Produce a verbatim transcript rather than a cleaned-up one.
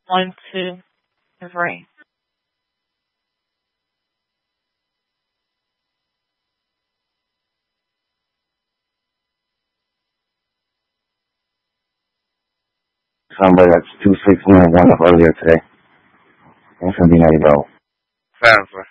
One, two, three. Somebody that's two six one one up earlier today. That's gonna be ninety dollars. Fancy.